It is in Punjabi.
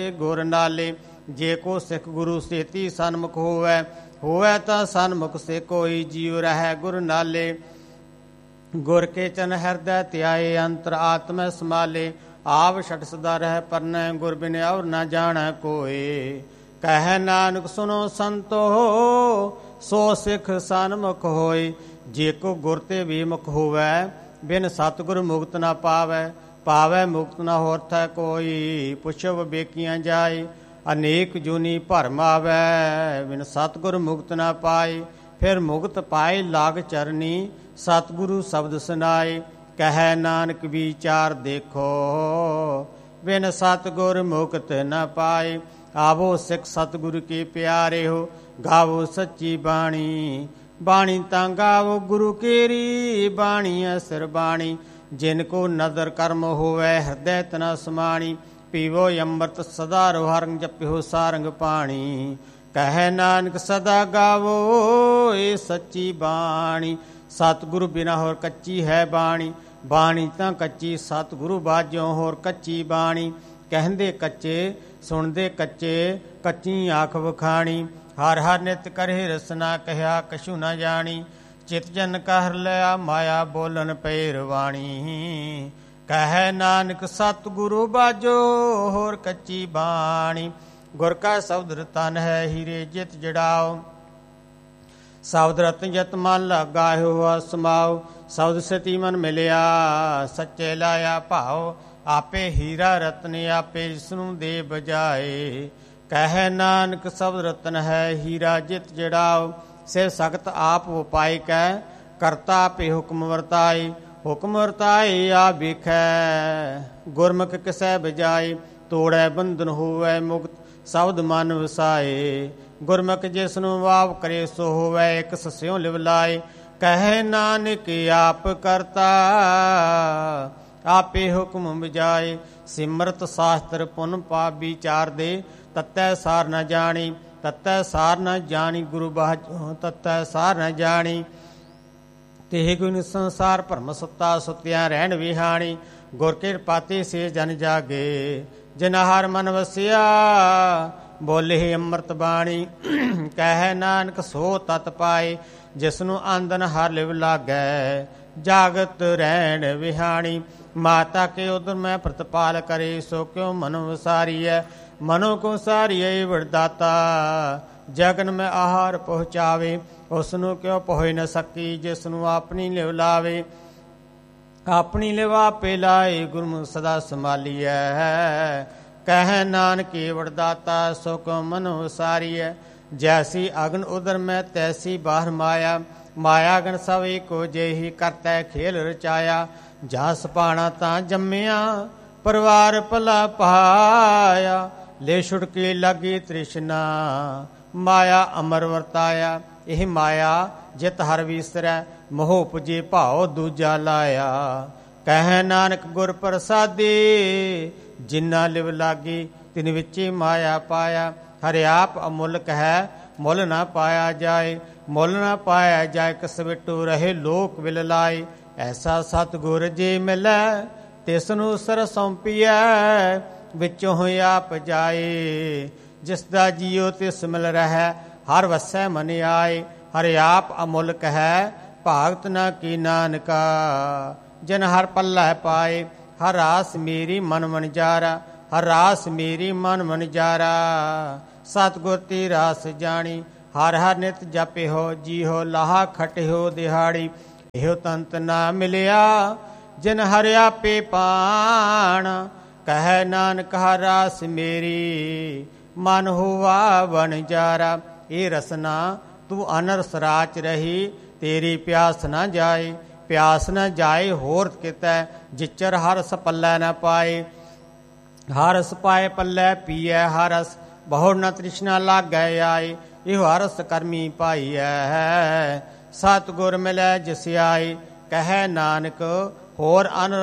ਗੁਰ ਨਾਲੇ। ਜੇ ਕੋ ਸਿੱਖ ਗੁਰੂ ਸੇਤੀ ਸਨਮੁਖ ਹੋਵੈ, ਹੋਵੈ ਤਾਂ ਸਨਮੁਖ ਸੇ ਕੋਈ ਜੀਉ ਰਹੈ ਗੁਰ ਨਾਲੇ। ਗੁਰ ਕੇ ਚਨ ਹਿਰਦੈ ਧਿਆਏ, ਅੰਤਰ ਆਤਮੈ ਸਮਾਲੇ। ਆਪ ਛਟ ਸਦਾ ਰਹਿ ਪਰਨੈ, ਗੁਰ ਬਿਨ ਔਰ ਨਾ ਜਾਣੈ ਕੋਇ। ਕਹਿ ਨਾਨਕ ਸੁਨੋ ਸੰਤੋ, ਸੋ ਸਿੱਖ ਸਨਮੁਖ ਹੋਇ। ਜੇ ਕੋ ਗੁਰ ਤੇ ਵਿਮੁਖ ਹੋਵੈ, ਬਿਨ ਸਤਿਗੁਰ ਮੁਕਤ ਨਾ ਪਾਵੈ। ਪਾਵੈ ਮੁਕਤ ਨਾ ਹੋਰ ਥੈ ਕੋਈ, ਪੁੱਛੋ ਵਿਵੇਕੀਆਂ ਜਾਏ। ਅਨੇਕ ਜੂਨੀ ਭਰਮ ਆਵੈ, ਬਿਨ ਸਤਿਗੁਰ ਮੁਕਤ ਨਾ ਪਾਏ। ਫਿਰ ਮੁਕਤ ਪਾਏ ਲਾਗ ਚਰਨੀ, ਸਤਿਗੁਰੂ ਸ਼ਬਦ ਸੁਨਾਏ। ਕਹਿ ਨਾਨਕ ਵਿਚਾਰ ਦੇਖੋ, ਬਿਨ ਸਤਿਗੁਰ ਮੁਕਤ ਨ ਪਾਏ। ਆਵੋ ਸਿੱਖ ਸਤਿਗੁਰ ਕੇ ਪਿਆਰੇ ਹੋ, ਗਾਵੋ ਸੱਚੀ ਬਾਣੀ। ਬਾਣੀ ਤਾਂ ਗਾਵੋ ਗੁਰੂ ਕੇਰੀ, ਬਾਣੀ ਹੈ ਸਿਰ ਬਾਣੀ। ਜਿਨ ਕੋ ਨਦਰ ਕਰਮ ਹੋਵੈ, ਹਿਰਦੈ ਤਨਾ ਸਮਾਣੀ। ਪੀਵੋ ਅੰਮ੍ਰਿਤ ਸਦਾ ਰੋ, ਹਰਿ ਜਪਿਓ ਸਾਰੰਗ ਪਾਣੀ। ਕਹਿ ਨਾਨਕ ਸਦਾ ਗਾਵੋ ਇਹ ਸੱਚੀ ਬਾਣੀ। ਸਤਿਗੁਰੂ ਬਿਨਾ ਹੋਰ ਕੱਚੀ ਹੈ ਬਾਣੀ। ਬਾਣੀ ਤਾਂ ਕੱਚੀ ਸਤਿਗੁਰੂ ਬਾਝੋਂ ਹੋਰ ਕੱਚੀ ਬਾਣੀ। ਕਹਿੰਦੇ ਕੱਚੇ ਸੁਣਦੇ ਕੱਚੇ, ਕੱਚੀ ਆਖ ਵਖਾਣੀ। ਹਰ ਹਰ ਨਿਤ ਕਰੇ ਰਸਨਾ, ਕਹਿਆ ਕਛੂ ਨਾ ਜਾਣੀ। ਚਿਤ ਜਨ ਕਹਿ ਲਿਆ ਮਾਇਆ, ਬੋਲਣ ਪਈ ਰਵਾਣੀ। ਕਹਿ ਨਾਨਕ ਸਤਿਗੁਰੂ ਬਾਝੋ ਹੋਰ ਕੱਚੀ ਬਾਣੀ। ਗੁਰ ਕਾ ਸ਼ਬਦ ਰਤਨ ਹੈ, ਹੀਰੇ ਜਿਤ ਜੜਾਓ। ਸ਼ਬਦ ਰਤਨ ਜਤ ਮਨ ਲਾਗਾਇਓ ਸਮਾਓ। ਸ਼ਬਦ ਸਤੀ ਮਨ ਮਿਲਿਆ, ਸੱਚੇ ਲਾਇਆ ਭਾਓ। ਆਪੇ ਹੀਰਾ ਰਤਨ ਆਪੇ ਜਿਸਨੂੰ ਦੇ ਬਜਾਏ। ਕਹਿ ਨਾਨਕ ਸ਼ਬਦ ਰਤਨ ਹੈ, ਹੀਰਾ ਜਿਤ ਜੜਾਓ। ਸੇ ਸਖਤ ਆਪ ਉਪਾਇ ਕੈ, ਕਰਤਾ ਆਪੇ ਹੁਕਮ ਵਰਤਾਏ। ਹੁਕਮ ਵਰਤਾਏ ਆ ਵੇਖੈ, ਗੁਰਮੁਖ ਕਿਸੈ ਬਜਾਏ। ਤੋੜੈ ਬੰਧਨ ਹੋਵੈ ਮੁਕਤ, ਸ਼ਬਦ ਮਨ ਵਸਾਏ। ਗੁਰਮੁਖ ਜਿਸ ਨੂੰ ਵਾਪ ਕਰੇ, ਸੋ ਹੋਵੈ ਇਕ ਸਸਿਉ ਲਿਵ ਲਾਏ। ਕਹਿ ਨਾਨਕ ਆਪ ਕਰਤਾ, ਆਪੇ ਹੁਕਮ ਬਜਾਏ। ਸਿਮਰਤ ਸ਼ਾਸਤਰ ਪੁਨ ਪਾਪ ਵਿਚਾਰ ਦੇ, ਤਤੈ ਸਾਰ ਨ ਜਾਣੀ। ਤਤੈ ਸਾਰ ਨ ਜਾਣੀ ਗੁਰੂ ਬਾਝੋਂ, ਤਤੈ ਸਾਰ ਨ ਜਾਣੀ। ਤੇ ਗੁਣ ਸੰਸਾਰ ਭਰਮ ਸੁੱਤਾ, ਸੁੱਤਿਆਂ ਰਹਿਣ ਵਿਹਾਣੀ। ਗੁਰ ਕਿਰਪਾ ਤੇ ਸੇ ਜਨ ਜਾਗੇ, ਜਿਨ ਹਰ ਮਨ ਵਸਿਆ। ਬੋਲੇ ਅੰਮ੍ਰਿਤ ਬਾਣੀ। ਕਹਿ ਨਾਨਕ ਸੋ ਤਤ ਪਾਏ, ਜਿਸਨੂੰ ਆਂਦਨ ਹਰ ਲਿਵ ਲਾਗੈ। ਜਾਗਤ ਰਹਿਣ ਵਿਹਾਣੀ। ਮਾਤਾ ਕੇ ਉਦਰ ਮੈਂ ਪ੍ਰਤਪਾਲ ਕਰੇ, ਸੋ ਕਿਉ ਮਨੁ ਵਸਾਰੀਐ। ਮਨੋ ਕੋ ਸਾਰੀਐ ਵਰਦਾਤਾ, ਜਗਨ ਮੈਂ ਆਹਾਰ ਪਹੁੰਚਾਵੇ। ਉਸ ਨੂੰ ਕਿਉ ਪਹੁੰਚ ਨ ਸਕੀ, ਜਿਸ ਨੂੰ ਆਪਣੀ ਲਿਵ ਲਾਵੇ। ਆਪਣੀ ਲਿਵ ਆਪੇ ਲਾਏ, ਗੁਰਮੁਖ ਸਦਾ ਸੰਭਾਲੀਐ। ਕਹਿ ਨਾਨਕ ਵਰਦਾਤਾ, ਸੋ ਕਿਉ ਮਨੁ ਵਸਾਰੀਐ। ਜੈਸੀ ਅਗਨ ਉਦਰ ਮੈਂ, ਤੈਸੀ ਬਾਹਰ ਮਾਇਆ। ਮਾਇਆ ਗਣ ਸਭ ਏਕੋ ਜਿਹੀ, ਕਰਤੈ ਖੇਲ ਰਚਾਇਆ। ਜਾ ਸਪਾਣਾ ਤਾਂ ਜੰਮਿਆ, ਪਰਿਵਾਰ ਭਲਾ ਪਾਇਆ। ਲੈ ਛੁਟਕੀ ਲਾਗੀ ਤ੍ਰਿਸ਼ਨਾ, ਮਾਇਆ ਅਮਰ ਵਰਤਾਇਆ। ਇਹ ਮਾਇਆ ਜਿਤ ਹਰ ਵੀਸਰੈ, ਮੋਹ ਪੁਜੇ ਭਾਉ ਦੂਜਾ ਲਾਇਆ। ਕਹਿ ਨਾਨਕ ਗੁਰ ਪ੍ਰਸਾਦੀ, ਜਿਨਾ ਲਿਵ ਲਾਗੀ ਤਿਨ ਵਿੱਚੇ ਮਾਇਆ ਪਾਇਆ। ਹਰਿ ਆਪ ਅਮੁੱਲਕ ਹੈ, ਮੁੱਲ ਨਾ ਪਾਇਆ ਜਾਏ। ਮੁੱਲ ਨਾ ਪਾਇਆ ਜਾਏ, ਕਿਸ ਵਿਟੂ ਰਹੇ ਲੋਕ ਵਿਲ ਲਾਏ। ਐਸਾ ਸਤਿਗੁਰ ਜੇ ਮਿਲੈ, ਤਿਸ ਨੂੰ ਸਰ ਸੌਂਪੀਐ। ਵਿੱਚੋਂ ਆਪ ਜਾਏ, ਜਿਸ ਦਾ ਜੀਉ ਤਿਸ ਮਿਲ ਰਹਿ। ਹਰ ਵਸੈ ਮਨ ਆਏ, ਹਰਿ ਆਪ ਅਮੁੱਲਕ ਹੈ। ਭਾਗਤ ਨਾ ਕੀ ਨਾਨਕਾ, ਜਿਨ ਹਰ ਪੱਲਾ ਪਾਏ। ਹਰ ਰਾਸ ਮੇਰੀ ਮਨ ਵਣਜਾਰਾ, ਹਰ ਰਾਸ ਮੇਰੀ ਮਨ ਵਣਜਾਰਾ। ਸਤਿਗੁਰ ਤੇ ਰਾਸ ਜਾਣੀ, ਹਰ ਹਰ ਨਿਤ ਜਪਿਓ। ਜੀਹੋ ਲਾਹਾ ਖਟਿਓ ਦਿਹਾੜੀ, ਇਹੋ ਤੰਤ ਨਾ ਮਿਲਿਆ, ਜਿਨ ਹਰਿ ਆਪੇ ਪਾਣਾ। ਕਹਿ ਨਾਨਕ ਹਰ ਰਾਸ ਮੇਰੀ, ਮਨ ਹੋਵਾ ਵਣਜਾਰਾ। ਇਹ ਰਸਨਾ ਤੂੰ ਅਨਰਸ ਰਾਚ ਰਹੀ, ਤੇਰੀ ਪਿਆਸ ਨਾ ਜਾਏ। ਪਿਆਸ ਨਾ ਜਾਏ ਹੋਰ ਕਿਤੈ, ਜਿਚਰ ਹਰ ਰਸ ਪੱਲੇ ਨਾ ਪਾਏ। ਹਰ ਰਸ ਪਾਏ ਪੱਲੇ ਪੀਐ, ਹਰ ਰਸ ਬਹੁ ਨ ਤ੍ਰਿਸ਼ਨਾ ਲਾਗੈ ਆਏ। ਇਹੋ ਹਰ ਰਸ ਕਰਮੀ ਪਾਈਐ, ਸਤਿਗੁਰ ਮਿਲੈ ਜਿਸ ਆਏ। ਕਹਿ ਨਾਨਕ ਹੋਰ ਅਨ